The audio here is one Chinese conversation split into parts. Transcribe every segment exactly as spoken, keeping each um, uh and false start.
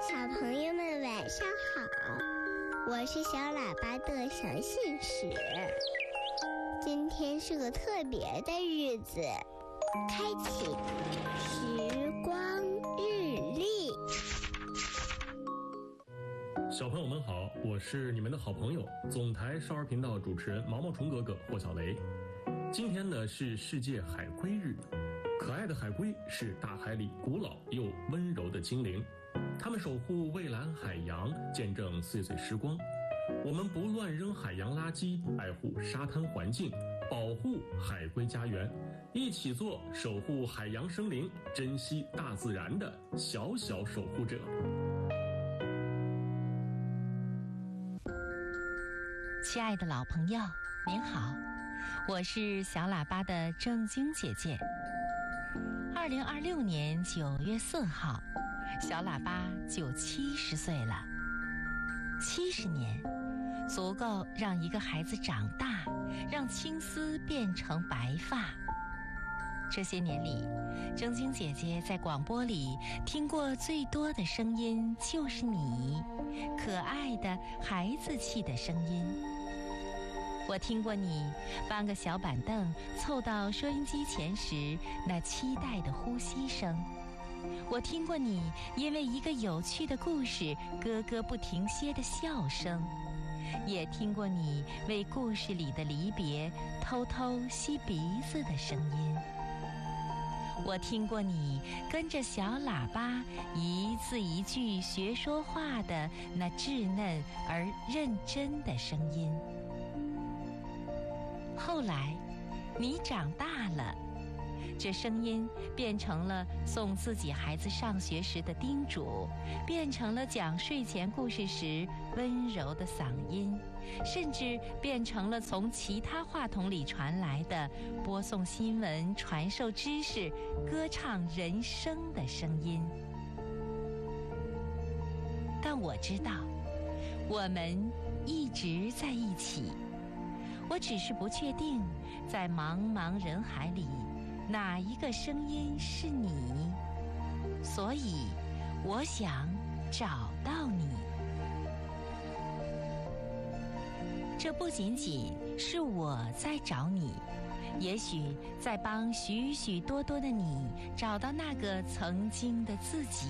小朋友们晚上好，我是小喇叭的小信使。今天是个特别的日子，开启时光日历。 小朋友们好，我是你们的好朋友总台少儿频道主持人毛毛虫哥哥霍小雷。今天呢是世界海龟日，可爱的海龟是大海里古老又温柔的精灵，它们守护蔚蓝海洋，见证岁岁时光。我们不乱扔海洋垃圾，爱护沙滩环境，保护海龟家园，一起做守护海洋生灵、珍惜大自然的小小守护者。 亲爱的老朋友，您好，我是小喇叭的正晶姐姐。二零二六年九月四号，小喇叭就七十岁了。七十年，足够让一个孩子长大，让青丝变成白发。这些年里，正晶姐姐在广播里听过最多的声音就是你，可爱的孩子气的声音。我听过你搬个小板凳凑到收音机前时那期待的呼吸声，我听过你因为一个有趣的故事咯咯不停歇的笑声，也听过你为故事里的离别偷偷吸鼻子的声音。我听过你跟着小喇叭一字一句学说话的那稚嫩而认真的声音。后来你长大了，这声音变成了送自己孩子上学时的叮嘱，变成了讲睡前故事时温柔的嗓音，甚至变成了从其他话筒里传来的播送新闻、传授知识、歌唱人生的声音。但我知道，我们一直在一起，我只是不确定，在茫茫人海里，哪一个声音是你？所以，我想找到你。这不仅仅是我在找你，也许在帮许许多多的你找到那个曾经的自己。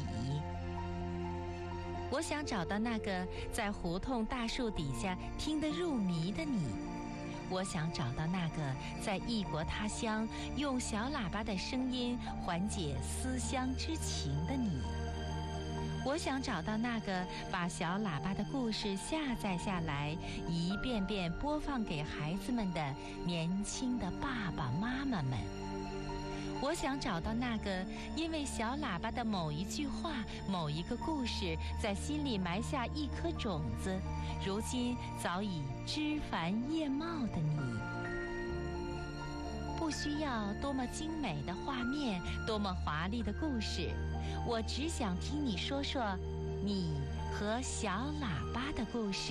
我想找到那个在胡同大树底下听得入迷的你。我想找到那个在异国他乡用小喇叭的声音缓解思乡之情的你。我想找到那个把小喇叭的故事下载下来，一遍遍播放给孩子们的年轻的爸爸妈妈们。我想找到那个因为小喇叭的某一句话、某一个故事，在心里埋下一颗种子，如今早已枝繁叶茂的你。不需要多么精美的画面，多么华丽的故事，我只想听你说说你和小喇叭的故事。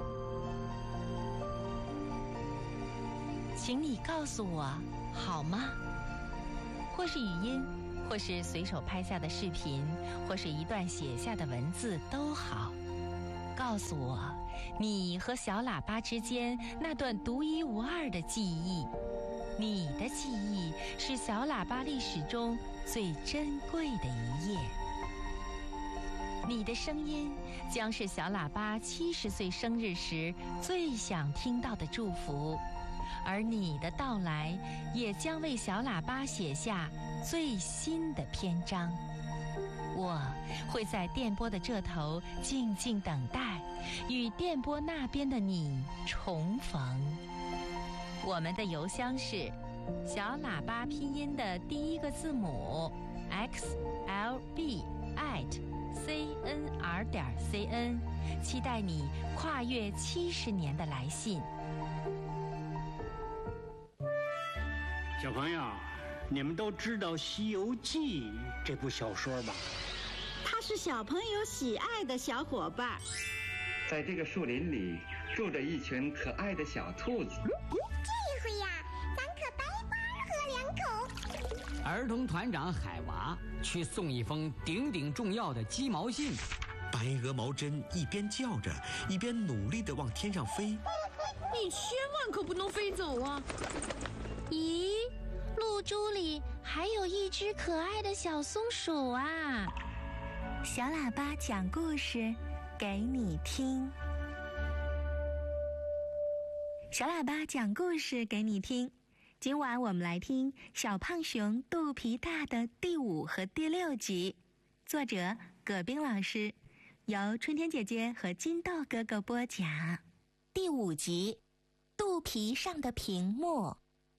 请你告诉我好吗？或是语音，或是随手拍下的视频，或是一段写下的文字都好。告诉我，你和小喇叭之间那段独一无二的记忆。你的记忆是小喇叭历史中最珍贵的一页。你的声音将是小喇叭七十岁生日时最想听到的祝福。而你的到来也将为小喇叭写下最新的篇章。我会在电波的这头静静等待，与电波那边的你重逢。我们的邮箱是小喇叭拼音的第一个字母 x l b at c n r 点 c n， 期待你跨越七十年的来信。 小朋友，你们都知道《西游记》这部小说吧？ 它是小朋友喜爱的小伙伴。 在这个树林里住着一群可爱的小兔子。 这回呀，咱可白白喝两口。 儿童团长海娃去送一封顶顶重要的鸡毛信， 白鹅毛针一边叫着，一边努力地往天上飞。 你千万可不能飞走啊！ 咦，露珠里还有一只可爱的小松鼠啊！ 小喇叭讲故事给你听。小喇叭讲故事给你听。今晚我们来听小胖熊肚皮大的第五和第六集，作者葛冰老师，由春天姐姐和金豆哥哥播讲。第五集，肚皮上的屏幕。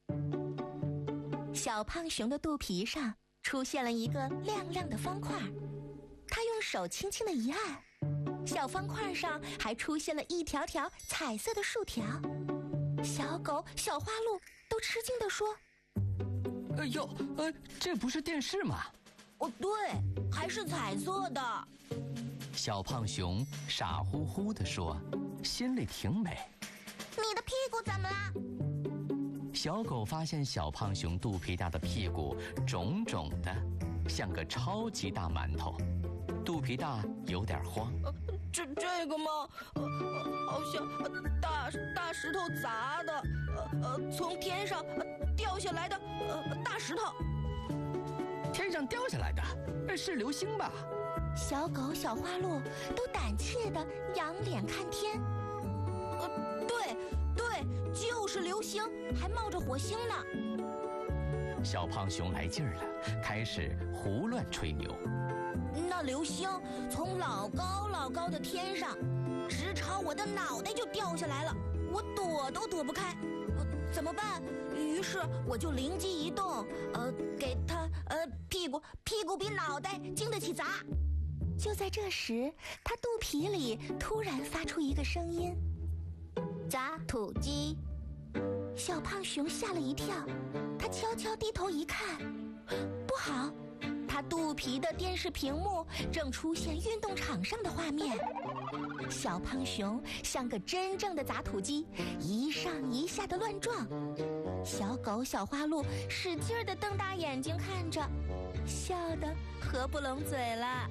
小胖熊的肚皮上出现了一个亮亮的方块，他用手轻轻地一按，小方块上还出现了一条条彩色的竖条。小狗、小花鹿都吃惊地说：“ 哎呦，呃，这不是电视吗？”“ 哦，对，还是彩色的。” 小胖熊傻乎乎地说，心里挺美。 “你的屁股怎么了？” 小狗发现小胖熊肚皮大的屁股肿肿的，像个超级大馒头。肚皮大有点慌。 呃、这这个吗？呃呃、好像、呃、大大石头砸的，呃呃，从天上、呃、掉下来的呃大石头。 天上掉下来的，是流星吧？ 小狗、小花鹿都胆怯地仰脸看天。呃，对对，就是流星，还冒着火星呢。 小胖熊来劲儿了，开始胡乱吹牛。 那流星从老高老高的天上，直朝我的脑袋就掉下来了，我躲都躲不开，呃、怎么办？于是我就灵机一动，呃，给他呃屁股屁股比脑袋经得起砸。就在这时，他肚皮里突然发出一个声音：“ 砸土机。” 小胖熊吓了一跳，他悄悄低头一看，不好！他肚皮的电视屏幕正出现运动场上的画面，小胖熊像个真正的砸土机，一上一下的乱撞。小狗、小花鹿使劲地瞪大眼睛看着，笑得合不拢嘴了。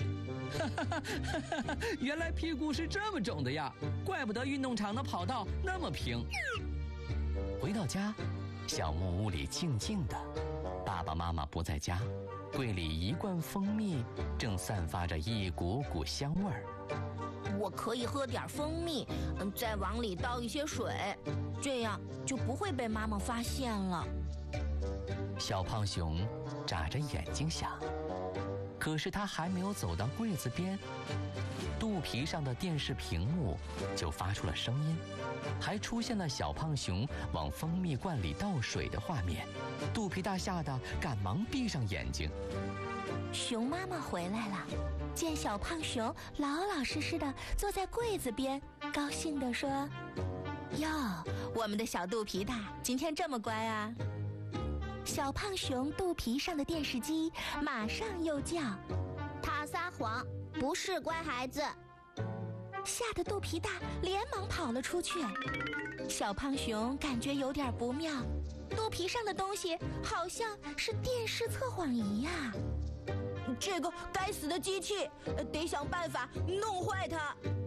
原来屁股是这么肿的呀，怪不得运动场的跑道那么平。回到家，小木屋里静静的，爸爸妈妈不在家，柜里一罐蜂蜜正散发着一股股香味儿。 我可以喝点蜂蜜，嗯，再往里倒一些水，这样就不会被妈妈发现了。 小胖熊眨着眼睛想，可是他还没有走到柜子边，肚皮上的电视屏幕就发出了声音，还出现了小胖熊往蜂蜜罐里倒水的画面。肚皮大吓得赶忙闭上眼睛。 熊妈妈回来了，见小胖熊老老实实的坐在柜子边，高兴地说：“哟，我们的小肚皮大，今天这么乖啊！”小胖熊肚皮上的电视机马上又叫：“ 他撒谎，不是乖孩子。” 吓得肚皮大连忙跑了出去。小胖熊感觉有点不妙，肚皮上的东西好像是电视测谎仪呀、啊！这个该死的机器，得想办法弄坏它。